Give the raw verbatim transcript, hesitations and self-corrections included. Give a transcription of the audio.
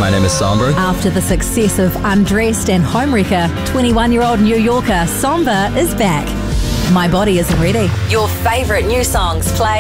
My name is Somber. After the success of Undressed and Homewrecker, twenty-one-year-old New Yorker Somber is back. My Body Isn't Ready. Your favourite new songs played